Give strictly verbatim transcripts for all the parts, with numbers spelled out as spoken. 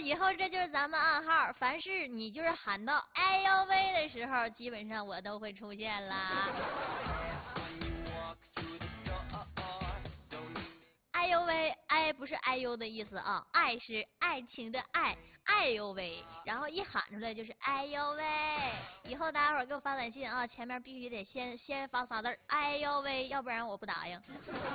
以后这就是咱们暗号，凡是你就是喊到哎呦喂的时候，基本上我都会出现啦。哎呦喂，哎不是哎呦的意思啊，爱是爱情的爱，哎呦喂，然后一喊出来就是哎呦喂。以后大家伙儿给我发短信啊，前面必须得先先发仨字儿，哎呦喂，要不然我不答应。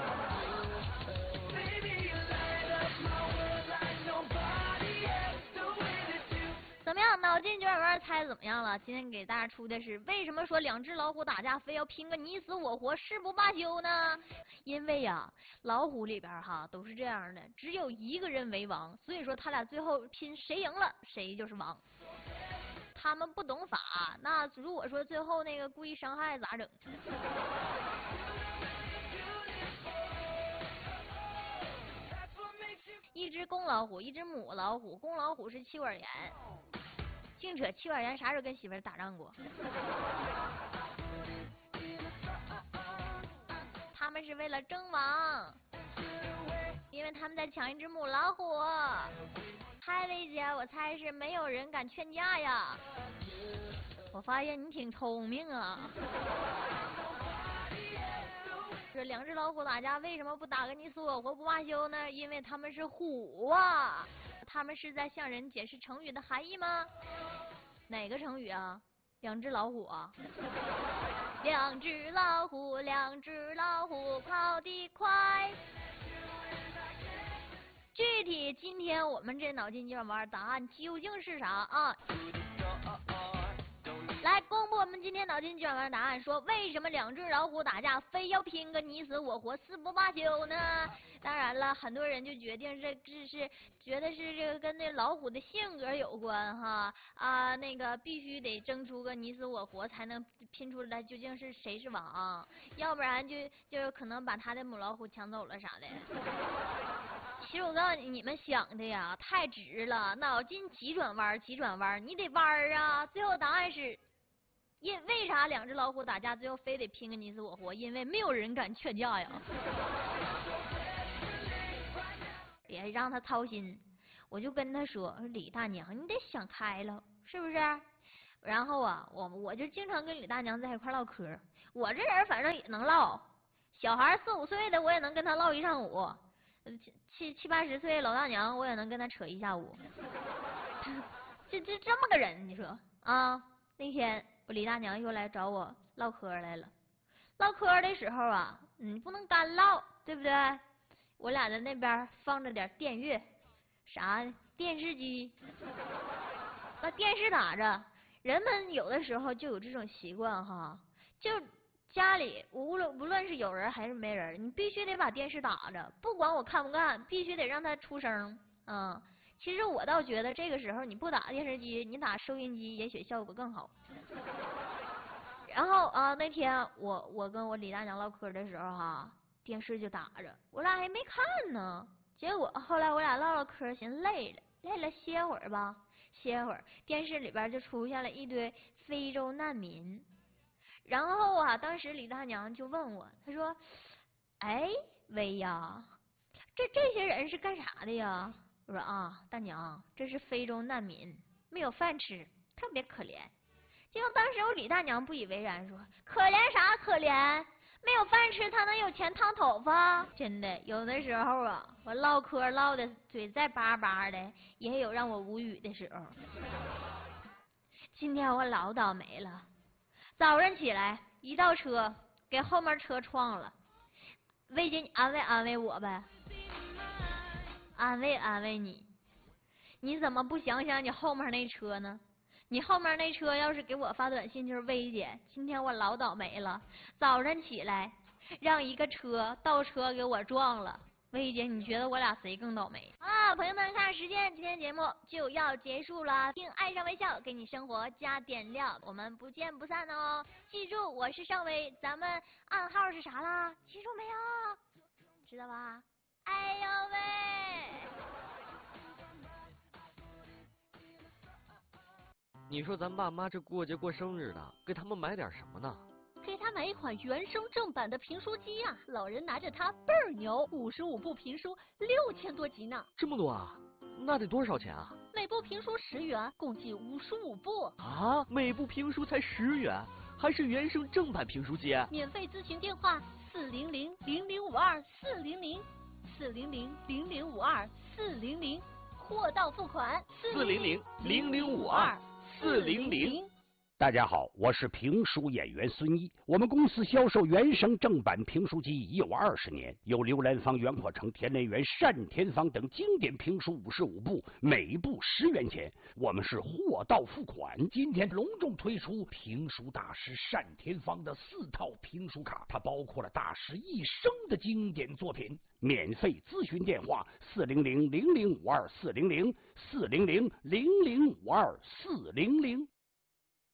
怎么样？脑筋急转弯猜怎么样了？今天给大家出的是为什么说两只老虎打架非要拼个你死我活誓不罢休呢？因为呀、啊，老虎里边哈都是这样的，只有一个人为王，所以说他俩最后拼谁赢了谁就是王。他们不懂法，那如果说最后那个故意伤害咋整？一只公老虎，一只母老虎。公老虎是妻管严，净扯妻管严啥时候跟媳妇儿打仗过？他们是为了争王，因为他们在抢一只母老虎。嗨，薇姐，我猜是没有人敢劝架呀。我发现你挺聪明啊。这两只老虎打架，为什么不打个你死我活不罢休呢？因为他们是虎啊！他们是在向人解释成语的含义吗？哪个成语啊？两只老虎啊！两只老虎，两只老虎跑得快。具体今天我们这脑筋急转弯答案究竟是啥啊？来公布我们今天脑筋急转弯答案，说为什么两只老虎打架非要拼个你死我活誓不罢休呢？当然了，很多人就决定这这是觉得是这个跟那老虎的性格有关哈啊，那个必须得争出个你死我活才能拼出来究竟是谁是王，要不然就就可能把他的母老虎抢走了啥的。其实我告诉你，你们想的呀太直了，脑筋急转弯急转弯，你得弯啊。最后答案是。因为啥两只老虎打架最后非得拼个你死我活？因为没有人敢劝架呀。别让他操心，我就跟他说：“李大娘，你得想开了，是不是？”然后啊，我我就经常跟李大娘在一块唠嗑。我这人反正也能唠，小孩四五岁的我也能跟他唠一上午，七七七八十岁老大娘我也能跟他扯一下午。这这这么个人，你说啊？那天。我李大娘又来找我唠嗑来了，唠嗑的时候啊，你不能干唠，对不对？我俩在那边放着点电乐，啥电视机，把电视打着。人们有的时候就有这种习惯哈，就家里无论无论是有人还是没人，你必须得把电视打着，不管我看不看，必须得让它出声，嗯。其实我倒觉得这个时候你不打电视机，你打收音机也许效果更好。然后啊，那天我我跟我李大娘唠嗑的时候哈，电视就打着，我俩还没看呢。结果后来我俩唠唠嗑，寻思累了，累了歇会儿吧，歇会儿。电视里边就出现了一堆非洲难民。然后啊，当时李大娘就问我，她说：“哎，薇呀，这这些人是干啥的呀？”我说啊，大娘，这是非洲难民，没有饭吃，特别可怜。结果当时我李大娘不以为然，说：“可怜啥可怜？没有饭吃，他能有钱烫头发？”真的，有的时候啊，我唠嗑唠的嘴再巴巴的，也有让我无语的时候。今天我老倒霉了，早上起来一倒车给后面车撞了，薇姐你安慰安慰我呗。安慰安慰你，你怎么不想想你后面那车呢？你后面那车要是给我发短信就是薇姐，今天我老倒霉了，早上起来让一个车倒车给我撞了。薇姐，你觉得我俩谁更倒霉啊？朋友们，看时间，今天节目就要结束了。听爱上微笑，给你生活加点料，我们不见不散哦。记住，我是尚薇，咱们暗号是啥啦？记住没有？知道吧？哎呦喂！ 你说咱爸妈这过节过生日的，给他们买点什么呢？ 给他买一款原声正版的评书机啊！老人拿着它倍儿牛，五十五部评书，六千多集呢。 这么多啊？那得多少钱啊？ 没每部评书十元，共计五十五部。 啊，每部评书才十元，还是原声正版评书机？ 免费咨询电话：四零零零零五二四零零，四零零零零五二四零零，货到付款。 四零零零零五二四零零。 大家好，我是评书演员孙一。我们公司销售原声正版评书机已有二十年，有刘兰芳、袁阔成、田连元、单田芳等经典评书五十五部，每部十元钱。我们是货到付款。今天隆重推出评书大师单田芳的四套评书卡，它包括了大师一生的经典作品。免费咨询电话：四零零零零五二四零零，四零零零零五二四零零。